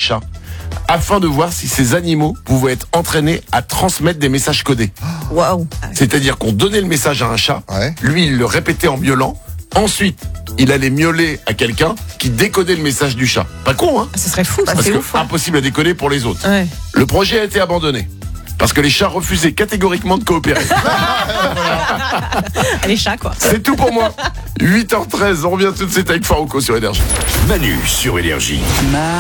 chats afin de voir si ces animaux pouvaient être entraînés à transmettre des messages codés. Waouh. C'est-à-dire qu'on donnait le message à un chat, Ouais. lui il le répétait en miaulant, ensuite il allait miauler à quelqu'un qui décodait le message du chat. Pas con, hein? Ce serait fou, ça. Parce C'est que ouf. Hein. impossible à décoder pour les autres. Ouais. Le projet a été abandonné. Parce que les chats refusaient catégoriquement de coopérer. Les chats, quoi. C'est tout pour moi. 8h13, on revient tout de suite avec Farouko sur Énergie. Manu sur Énergie.